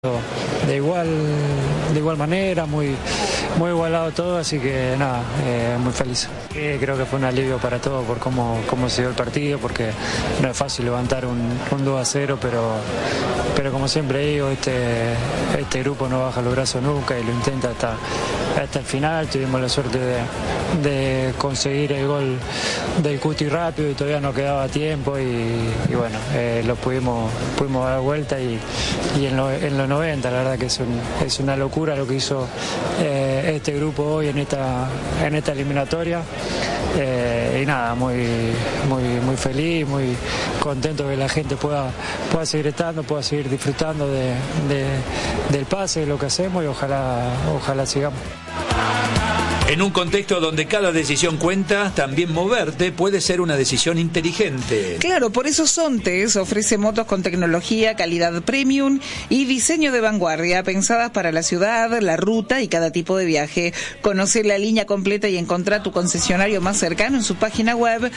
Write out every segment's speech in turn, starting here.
de igual manera, muy igualado todo, así que nada, muy feliz. Creo que fue un alivio para todos por cómo se dio el partido, porque no es fácil levantar un 2-0, pero como siempre digo, este grupo no baja los brazos nunca y lo intenta hasta el final. Tuvimos la suerte de conseguir el gol del Cuti rápido y todavía no quedaba tiempo y bueno, lo pudimos dar vuelta y en los 90, la verdad que es una locura lo que hizo este grupo hoy en esta eliminatoria. Y nada, muy feliz, muy contento que la gente pueda seguir estando, pueda seguir disfrutando del pase, de lo que hacemos y ojalá sigamos. En un contexto donde cada decisión cuenta, también moverte puede ser una decisión inteligente. Claro, por eso Sontes ofrece motos con tecnología, calidad premium y diseño de vanguardia, pensadas para la ciudad, la ruta y cada tipo de viaje. Conoce la línea completa y encontrá tu concesionario más cercano en su página web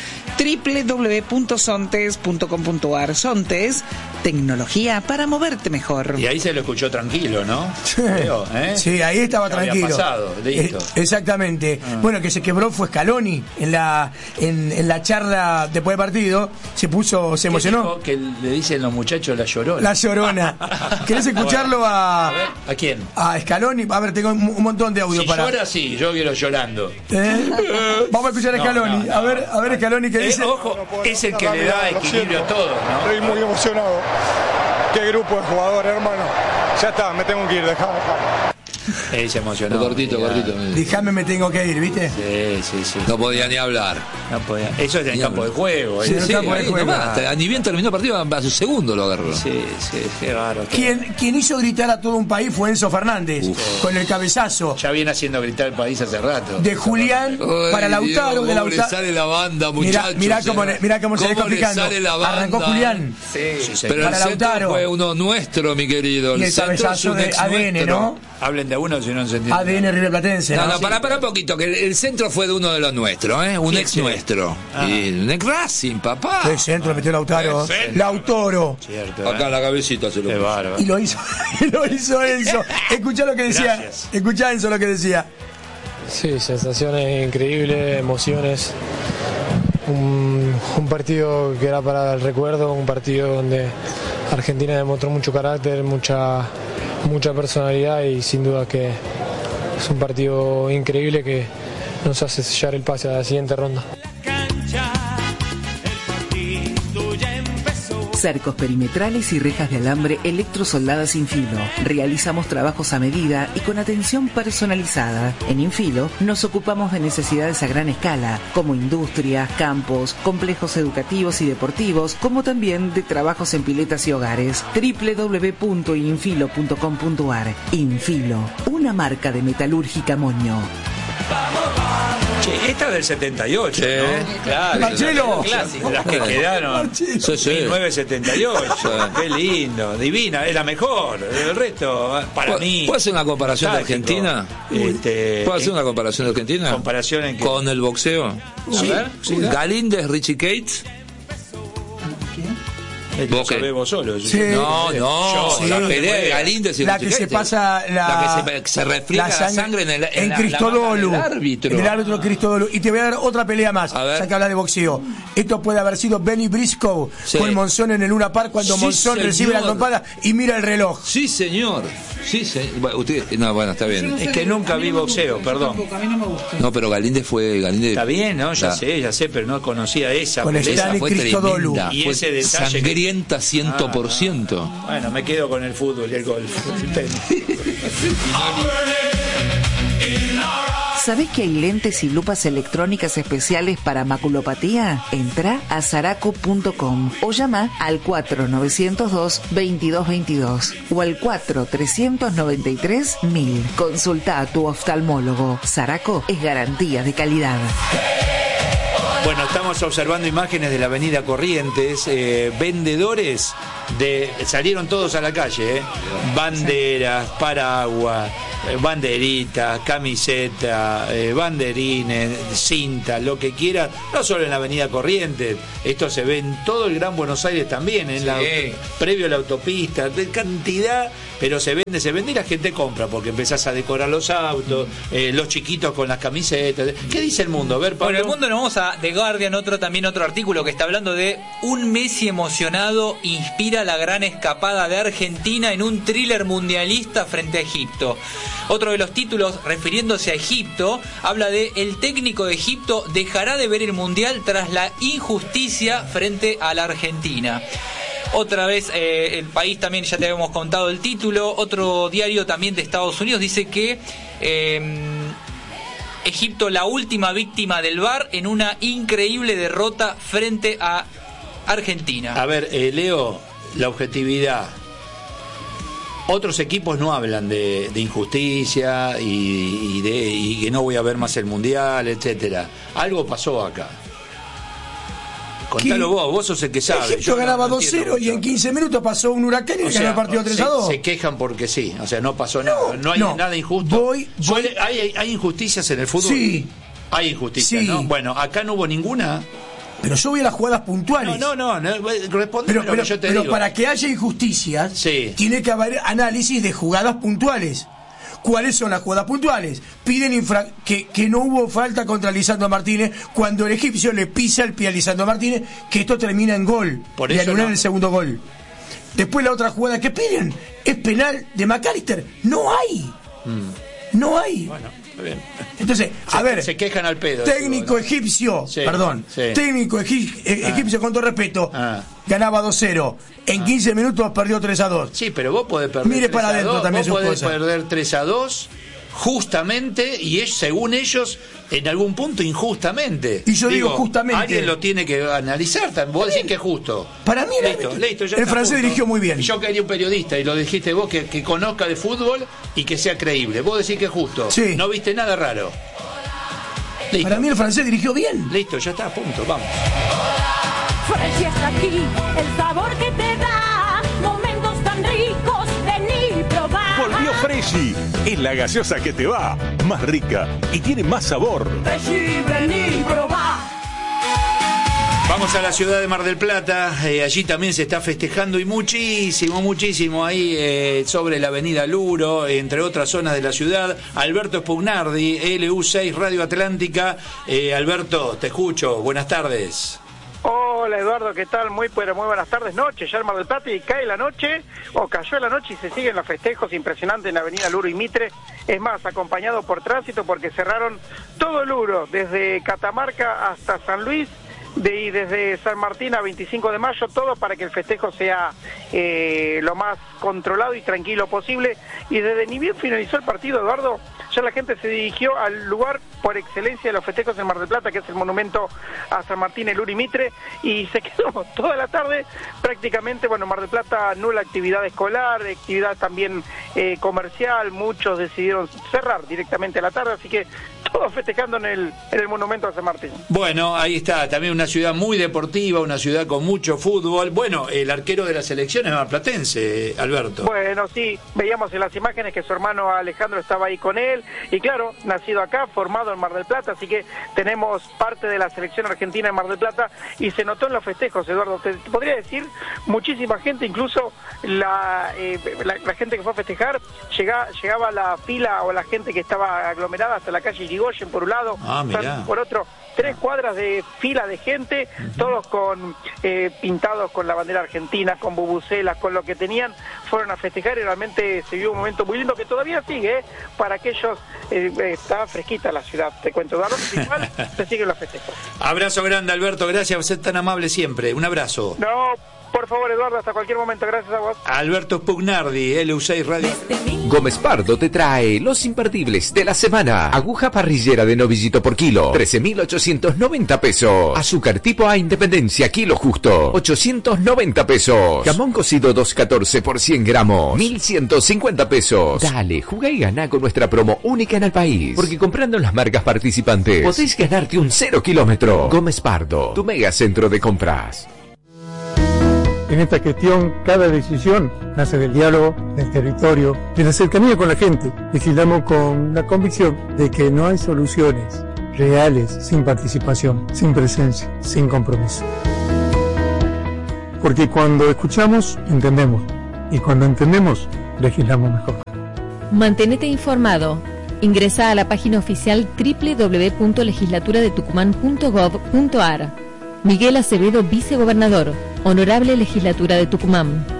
www.sontes.com.ar. Sontes, tecnología para moverte mejor. Y ahí se lo escuchó tranquilo, ¿no? Creo, Sí, ahí estaba tranquilo. Había pasado, listo. Exactamente. Bueno, que se quebró fue Scaloni en la charla después del partido, se emocionó. Que le dicen los muchachos la Llorona. La Llorona. ¿Querés escucharlo a ver, ¿a quién? A Scaloni. A ver, tengo un montón de audio si para. Llora, sí, yo quiero llorando. Vamos a escuchar a Scaloni. A ver Scaloni qué dice. Ojo, es el que le da equilibrio a todo, ¿no? Estoy muy emocionado. Qué grupo de jugadores, hermano. Ya está, me tengo que ir, dejá. Se emocionó. Cortito. Déjame, me tengo que ir, ¿viste? Sí. No podía ni hablar. No podía. Eso es en el campo de juego. Sí, en el campo de juego. Ni bien terminó el partido, a su segundo lo agarró. Sí, qué bárbaro. Quien hizo gritar a todo un país fue Enzo Fernández, con el cabezazo. Ya viene haciendo gritar el país hace rato. De Julián para Lautaro. Dios, de Lautaro. sale la banda, muchachos. Mirá cómo se le está picando. Arrancó Julián. Sí. Pero el centro fue uno nuestro, mi querido. Y el cabezazo de ADN, ¿no? Hablen de uno si no se entiende. ADN Riverplatense. No, para un poquito, que el centro fue de uno de los nuestros, un ex nuestro. Y un ex Racing, papá. El centro metió Lautaro. Lautaro. Cierto, acá en la cabecita se lo puso. Bárbaro. Y lo hizo Enzo. Escuchá lo que decía. Gracias. Escuchá Enzo lo que decía. Sí, sensaciones increíbles, emociones. Un partido que era para el recuerdo, un partido donde Argentina demostró mucho carácter, mucha personalidad y sin duda que es un partido increíble que nos hace sellar el pase a la siguiente ronda. Cercos perimetrales y rejas de alambre electrosoldadas sin filo. Realizamos trabajos a medida y con atención personalizada. En Infilo nos ocupamos de necesidades a gran escala, como industrias, campos, complejos educativos y deportivos, como también de trabajos en piletas y hogares. www.infilo.com.ar. Infilo, una marca de metalúrgica Moño. Che, esta del 78, sí, ¿no? Claro. Marcelo. Las que quedaron. 1978. Qué lindo. Divina. Es la mejor. El resto, para mí. ¿Puedo hacer una comparación de Argentina? ¿Puedo hacer una comparación de Argentina? ¿Comparación en qué? Con el boxeo. Sí. A ver. Galíndez, Richie Cates. Lo sabés vos solo. Sí. No, Sí. la pelea de Galíndez y la que se pasa la que se refriega la sangre en Cristodolu, la árbitro. en el árbitro Cristodolu. Y te voy a dar otra pelea más, ya que hablas de boxeo. Esto puede haber sido Benny Briscoe con Monzón en el Luna Park cuando Monzón recibe la trompada y mira el reloj. Sí, señor. Bueno, usted, no, bueno, está bien. Es que nunca vi boxeo, perdón. A mí no me gusta. No, pero Galíndez fue Está bien, ¿no? Ya sé, pero no conocía esa. Con Stanley fue Cristodolu. tremenda. Y ese detalle sangrienta 100%. Bueno, me quedo con el fútbol y el golf. ¿Sabés que hay lentes y lupas electrónicas especiales para maculopatía? Entra a zaraco.com o llama al 4902-2222 o al 4393-1000. Consulta a tu oftalmólogo. Zaraco es garantía de calidad. Bueno, estamos observando imágenes de la avenida Corrientes. Vendedores salieron todos a la calle, banderas, paraguas, banderita, camiseta, banderines, cinta, lo que quieras, no solo en la avenida Corrientes, esto se ve en todo el Gran Buenos Aires también, previo a la autopista, de cantidad, pero se vende y la gente compra, porque empezás a decorar los autos, los chiquitos con las camisetas. ¿Qué dice el mundo? A ver, Pablo. Bueno, el mundo nos vamos a The Guardian, otro artículo que está hablando de un Messi emocionado inspira la gran escapada de Argentina en un thriller mundialista frente a Egipto. Otro de los títulos, refiriéndose a Egipto, habla de el técnico de Egipto dejará de ver el mundial tras la injusticia frente a la Argentina. Otra vez, el país también, ya te habíamos contado el título. Otro diario también de Estados Unidos dice que Egipto, la última víctima del VAR en una increíble derrota frente a Argentina. A ver, Leo, la objetividad. Otros equipos no hablan de injusticia y que no voy a ver más el mundial, etcétera. Algo pasó acá. Contalo vos sos el que sabe. Egipto ganaba 2-0 y en 15 minutos pasó un huracán y ganó el partido 3-2. Se quejan porque sí, o sea, no pasó nada. No hay nada injusto. ¿Hay injusticias en el fútbol? Sí. Hay injusticias, sí. ¿no? Bueno, acá no hubo ninguna. Pero yo voy a las jugadas puntuales. No, responde lo que yo te digo. Pero para que haya injusticias, tiene que haber análisis de jugadas puntuales. ¿Cuáles son las jugadas puntuales? Piden que no hubo falta contra Lisandro Martínez cuando el egipcio le pisa el pie a Lisandro Martínez, que esto termina en gol. Por y eso anular el segundo gol. Después la otra jugada que piden es penal de McAllister. No hay. No hay. Bueno, bien. Entonces, se quejan al pedo. Técnico egipcio, técnico egipcio, con todo respeto, ganaba 2-0. En 15 minutos perdió 3-2. Sí, pero vos podés perder. Mire para adentro también sus cosas. Vos podés perder 3-2 justamente, y según ellos, en algún punto injustamente. Y yo digo justamente. Alguien lo tiene que analizar. Vos decís que es justo. Para mí, listo, ya el francés dirigió muy bien. Yo quería un periodista, y lo dijiste vos, que conozca de fútbol y que sea creíble. Vos decís que es justo. Sí. No viste nada raro. Listo. Para mí el francés dirigió bien. Listo, ya está, punto, vamos. Fresh está aquí, el sabor que te da momentos tan ricos, vení y probá. Volvió Freshy, es la gaseosa que te va, más rica y tiene más sabor. Freshy, vení y probá. Vamos a la ciudad de Mar del Plata, allí también se está festejando y muchísimo ahí sobre la avenida Luro, entre otras zonas de la ciudad. Alberto Spugnardi, LU6 Radio Atlántica. Alberto, te escucho, buenas tardes. Hola Eduardo, ¿qué tal? Muy buenas tardes, noche ya en Mar del Plata, y cae la noche, cayó la noche y se siguen los festejos impresionantes en la avenida Luro y Mitre. Es más, acompañado por tránsito porque cerraron todo Luro, desde Catamarca hasta San Luis, y desde San Martín a 25 de mayo, todo para que el festejo sea lo más controlado y tranquilo posible. Y desde ni bien finalizó el partido, Eduardo, ya la gente se dirigió al lugar por excelencia de los festejos en Mar del Plata, que es el monumento a San Martín, el Luro y Mitre, y se quedó toda la tarde prácticamente. Bueno, Mar del Plata, nula actividad escolar, actividad también comercial, muchos decidieron cerrar directamente a la tarde, así que todos festejando en el monumento a San Martín. Bueno, ahí está, también una ciudad muy deportiva, una ciudad con mucho fútbol. Bueno, el arquero de la selección es marplatense, Alberto. Bueno, sí, veíamos en las imágenes que su hermano Alejandro estaba ahí con él, y claro, nacido acá, formado en Mar del Plata, así que tenemos parte de la selección argentina en Mar del Plata, y se notó en los festejos, Eduardo, te podría decir, muchísima gente, incluso la gente que fue a festejar, llegaba la fila o la gente que estaba aglomerada hasta la calle Irigoyen por un lado, por otro, 3 cuadras de fila de gente, todos con pintados con la bandera argentina, con bubucelas, con lo que tenían, fueron a festejar y realmente se vio un momento muy lindo que todavía sigue, para aquellos, está fresquita la ciudad, te cuento, Eduardo, igual se siguen los festejos. Abrazo grande, Alberto, gracias por ser tan amable siempre, un abrazo. No, por favor, Eduardo, hasta cualquier momento, gracias a vos. Alberto Spugnardi, LU6 Radio. Gómez Pardo te trae los imperdibles de la semana. Aguja parrillera de novillito por kilo, 13.890 pesos. Azúcar tipo A Independencia, kilo justo, 890 pesos. Jamón cocido 214 por 100 gramos, 1.150 pesos. Dale, juega y gana con nuestra promo única en el país. Porque comprando en las marcas participantes, podéis ganarte un 0 kilómetro. Gómez Pardo, tu mega centro de compras. En esta gestión, cada decisión nace del diálogo, del territorio, de la cercanía con la gente. Legislamos con la convicción de que no hay soluciones reales sin participación, sin presencia, sin compromiso. Porque cuando escuchamos, entendemos. Y cuando entendemos, legislamos mejor. Mantenete informado. Ingresa a la página oficial www.legislaturadetucumán.gov.ar. Miguel Acevedo, vicegobernador. Honorable Legislatura de Tucumán.